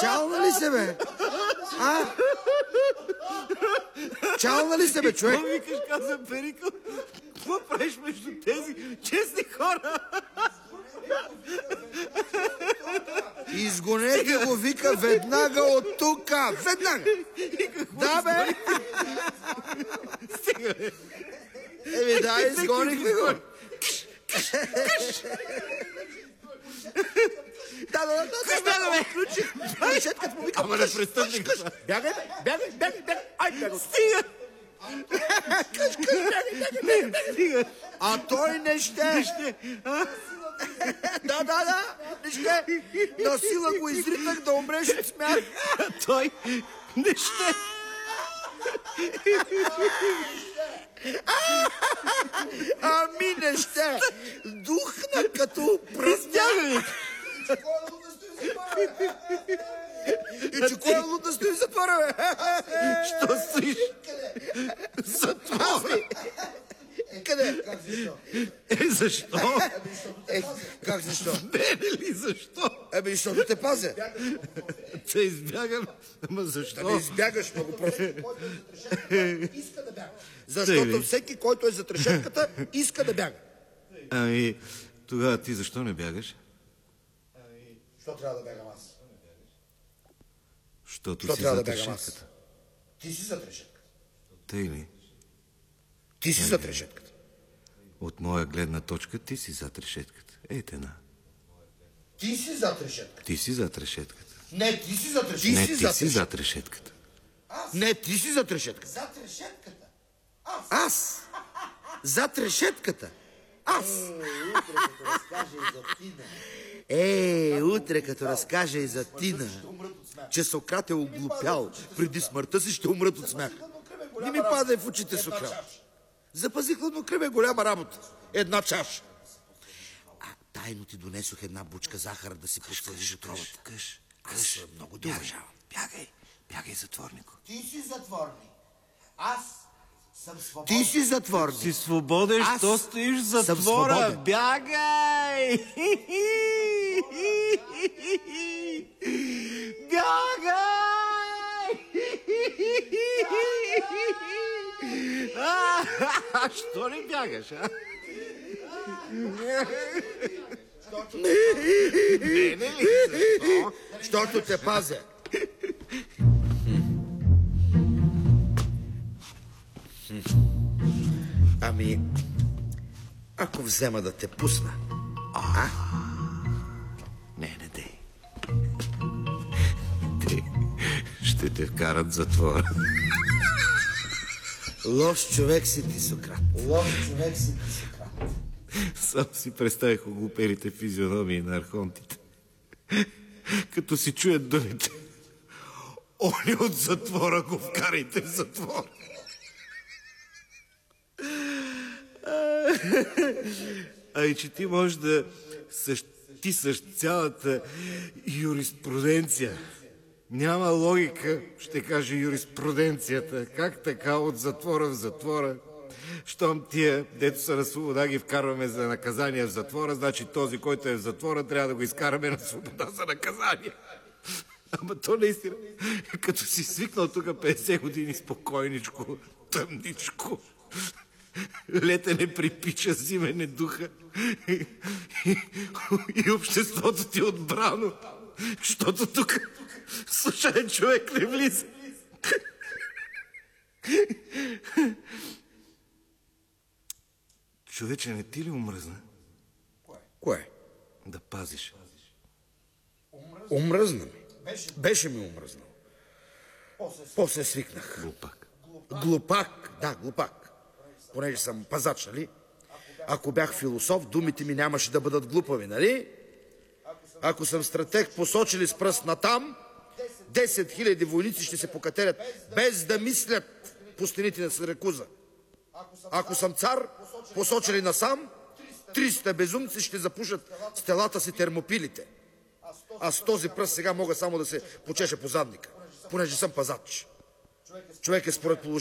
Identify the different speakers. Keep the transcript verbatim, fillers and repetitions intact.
Speaker 1: Чална ли се, бе? А? Чална ли се, бе, човек?
Speaker 2: Какво викаш, каза Перикъл? Какво правиш между тези честни хора?
Speaker 1: Изгонете го, вика, веднага от тука! Веднага! Да, бе!
Speaker 2: Стига, бе!
Speaker 1: Еми, да, изгонихме го! Да, да, да, да,
Speaker 2: бяга, бе?
Speaker 1: Ключих! Решетката му вика!
Speaker 2: Ама не престъпник!
Speaker 1: Бягай, бе! Бягай, бягай, бягай! Ай, бягай!
Speaker 2: Стига!
Speaker 1: Къш, къш, бягай, бягай, бягай, бягай!
Speaker 2: Стига!
Speaker 1: А той не ще!
Speaker 2: Не ще!
Speaker 1: Да, да, да! Не ще! На сила го изритнах да умреш от смях!
Speaker 2: А той не ще!
Speaker 1: Ами не ще! Духна като пръстяга! И че кой е луд да стои в затвора, бе?
Speaker 2: Що стоиш? Затвора!
Speaker 1: Къде?
Speaker 2: Е, защо?
Speaker 1: Е, как защо?
Speaker 2: Мене ли защо?
Speaker 1: Еми, защото те пазя.
Speaker 2: Те избягам. Ама защо?
Speaker 1: Да не избягаш много просто. Защото всеки, който е зад решетката, иска да бяга.
Speaker 2: Ами, тогава ти защо не бягаш?
Speaker 1: Що трябва да бягам аз?
Speaker 2: Защото
Speaker 1: Що
Speaker 2: си
Speaker 1: трябва да
Speaker 2: зад
Speaker 1: бягам аз?
Speaker 2: решетката.
Speaker 1: Ти си зад решетката.
Speaker 2: Тъй ли?
Speaker 1: Ти си зад решетката.
Speaker 2: От моя гледна точка ти си зад решетката. Ейте на.
Speaker 1: Ти си зад решетката.
Speaker 2: Ти си зад решетката.
Speaker 1: Не, ти си зад решетката.
Speaker 2: Не, ти си зад решетката.
Speaker 1: Не, ти си зад решетката.
Speaker 3: Зад решетката.
Speaker 1: Аз. Зад решетката. Аз. Е, утре като разкаже и за Тина, че Сократ е оглупял, преди смъртта си ще умрат от смях. Не ми падай в очите, Сократ. Запази хладнокръвие голяма работа. Една чаша. А тайно ти донесох една бучка захар да си посладиш отровата.
Speaker 2: Къш,
Speaker 1: Аз много те уважавам.
Speaker 2: Бягай, бягай, затворнико.
Speaker 3: Ти си затворник. Аз съм свободен.
Speaker 1: Ти си затворник.
Speaker 2: Си свободен,
Speaker 1: Аз
Speaker 2: що стоиш в
Speaker 1: съм
Speaker 2: затвора?
Speaker 1: свободен.
Speaker 2: Бягай! Бягай! А, що не бягаш, а? Мене ли? Защо?
Speaker 1: Защото те пазя. Ами, ако взема да те пусна, а?
Speaker 2: Не, не дей. Те ще те вкарат в затвора.
Speaker 1: Лош човек си ти, Сократ.
Speaker 3: Лош човек си ти, Сократ.
Speaker 2: Сам си представих оглуперите физиономии на архонтите. Като си чуят думите. Они от затвора го вкарайте в затвора. А и че ти можеш да същисаш цялата юриспруденция. Няма логика, ще каже юриспруденцията. Как така от затвора в затвора? Щом тия, дето са на свобода, ги вкарваме за наказание в затвора, значи този, който е в затвора, трябва да го изкараме на свобода за наказание. Ама то наистина, като си свикнал тук петдесет години спокойничко, тъмничко, летене припича, зимене духа и, и, и обществото ти отбрано, защото тук случайен човек не влиза. Човече, не ти ли омръзна?
Speaker 1: Кое?
Speaker 2: Да пазиш.
Speaker 1: Омръзна ми. Беше ми омръзнал. После свикнах.
Speaker 2: Глупак.
Speaker 1: Глупак, да, глупак. Понеже съм пазач, нали? Ако бях философ, думите ми нямаше да бъдат глупави, нали? Ако съм стратег, посочили с пръст натам, десет хиляди войници ще се покатерят, без да мислят по стените на Сиракуза. Ако съм цар, посочили насам, триста безумци ще запушат с телата си термопилите. А с този пръст сега мога само да се почеша по задника, понеже съм пазач. Човек е според положението.